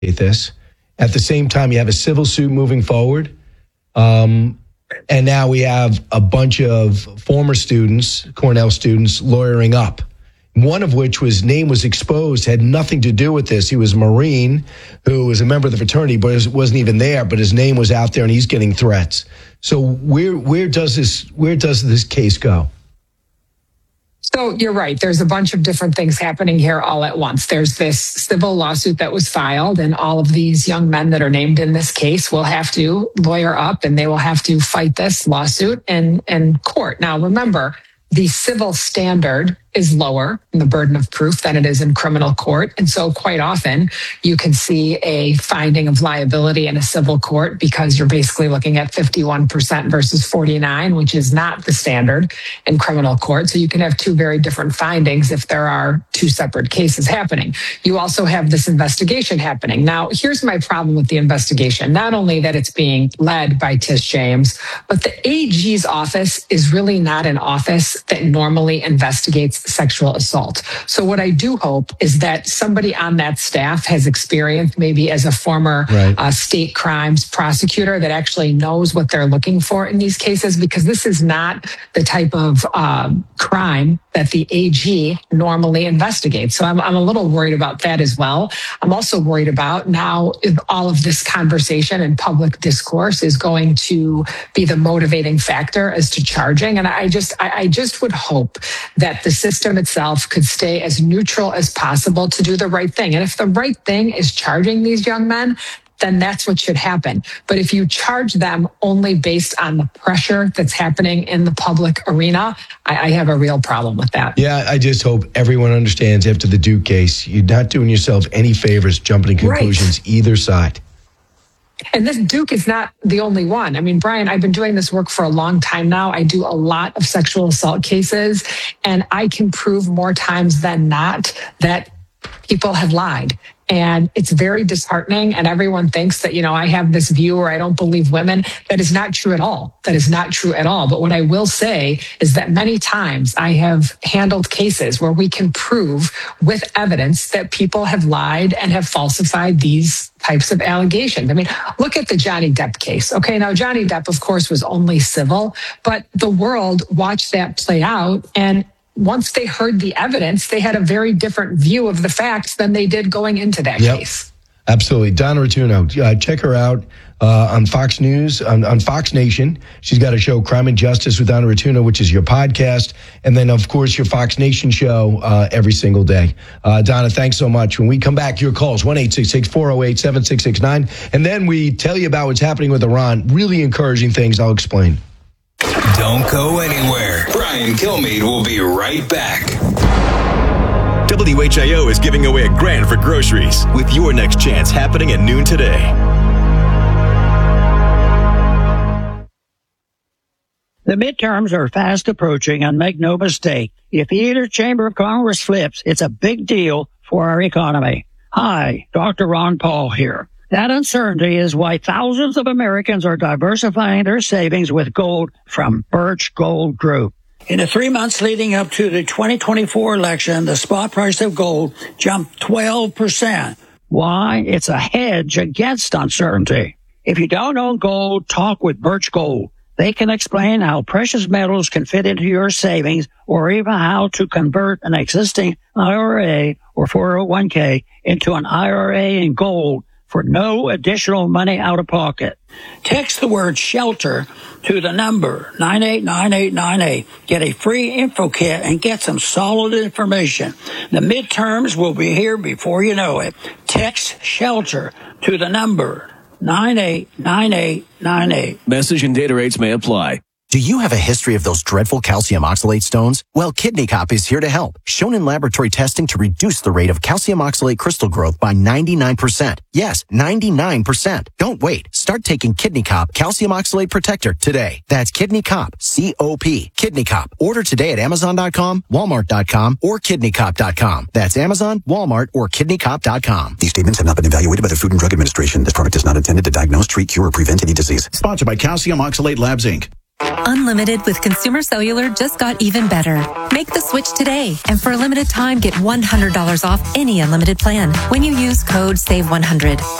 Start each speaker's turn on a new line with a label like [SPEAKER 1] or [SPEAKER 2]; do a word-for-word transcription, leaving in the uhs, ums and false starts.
[SPEAKER 1] this. At the same time, you have a civil suit moving forward. Um, and now we have a bunch of former students, Cornell students, lawyering up. One of which was name was exposed, had nothing to do with this. He was a Marine who was a member of the fraternity, but wasn't even there. But his name was out there, and he's getting threats. So where where does this where does this case go?
[SPEAKER 2] So you're right. There's a bunch of different things happening here all at once. There's this civil lawsuit that was filed, and all of these young men that are named in this case will have to lawyer up, and they will have to fight this lawsuit in, in court. Now, remember, the civil standard is lower in the burden of proof than it is in criminal court. And so quite often you can see a finding of liability in a civil court because you're basically looking at fifty-one percent versus forty-nine, which is not the standard in criminal court. So you can have two very different findings if there are two separate cases happening. You also have this investigation happening. Now, here's my problem with the investigation. Not only that it's being led by Tish James, but the A G's office is really not an office that normally investigates sexual assault. So what I do hope is that somebody on that staff has experience, maybe as a former right. uh, state crimes prosecutor, that actually knows what they're looking for in these cases, because this is not the type of uh, crime that the A G normally investigates. So I'm, I'm a little worried about that as well. I'm also worried about now if all of this conversation and public discourse is going to be the motivating factor as to charging. And I just, I, I just would hope that the system itself could stay as neutral as possible to do the right thing. And if the right thing is charging these young men, then that's what should happen. But if you charge them only based on the pressure that's happening in the public arena, I, I have a real problem with that.
[SPEAKER 1] Yeah, I just hope everyone understands after the Duke case, you're not doing yourself any favors jumping to conclusions right. either side.
[SPEAKER 2] And this Duke is not the only one. I mean, Brian, I've been doing this work for a long time now. I do a lot of sexual assault cases, and I can prove more times than not that people have lied. And it's very disheartening. And everyone thinks that, you know, I have this view or I don't believe women. That is not true at all. That is not true at all. But what I will say is that many times I have handled cases where we can prove with evidence that people have lied and have falsified these types of allegations. I mean, look at the Johnny Depp case. Okay, now Johnny Depp, of course, was only civil, but the world watched that play out, and once they heard the evidence, they had a very different view of the facts than they did going into that yep. case.
[SPEAKER 1] Absolutely. Donna Rotunno, uh, check her out uh, on Fox News, on, on Fox Nation. She's got a show, Crime and Justice with Donna Rotunno, which is your podcast. And then, of course, your Fox Nation show uh, every single day. Uh, Donna, thanks so much. When we come back, your calls, one eight six six, four oh eight, seven six six nine. And then we tell you about what's happening with Iran. Really encouraging things. I'll explain.
[SPEAKER 3] Don't go anywhere. Brian Kilmeade will be right back.
[SPEAKER 4] W H I O is giving away a grand for groceries with your next chance happening at noon today.
[SPEAKER 5] The midterms are fast approaching, and make no mistake, if either chamber of Congress flips, it's a big deal for our economy. Hi, Doctor Ron Paul here. That uncertainty is why thousands of Americans are diversifying their savings with gold from Birch Gold Group. In the three months leading up to the twenty twenty-four election, the spot price of gold jumped twelve percent. Why? It's a hedge against uncertainty. If you don't own gold, talk with Birch Gold. They can explain how precious metals can fit into your savings, or even how to convert an existing I R A or four oh one k into an I R A in gold for no additional money out of pocket. Text the word SHELTER to the number nine eight nine eight nine eight. Get a free info kit and get some solid information. The midterms will be here before you know it. Text SHELTER to the number nine eight nine eight nine eight.
[SPEAKER 6] Message and data rates may apply.
[SPEAKER 7] Do you have a history of those dreadful calcium oxalate stones? Well, Kidney Cop is here to help. Shown in laboratory testing to reduce the rate of calcium oxalate crystal growth by ninety-nine percent. Yes, ninety-nine percent. Don't wait. Start taking Kidney Cop Calcium Oxalate Protector today. That's Kidney Cop, C O P. Kidney Cop. Order today at Amazon dot com, Walmart dot com, or Kidney Cop dot com. That's Amazon, Walmart, or Kidney Cop dot com.
[SPEAKER 8] These statements have not been evaluated by the Food and Drug Administration. This product is not intended to diagnose, treat, cure, or prevent any disease.
[SPEAKER 9] Sponsored by Calcium Oxalate Labs, Incorporated. Unlimited with Consumer Cellular just got even better. Make the switch today, and for a limited time, get one hundred dollars off any unlimited plan when you use code SAVE one hundred.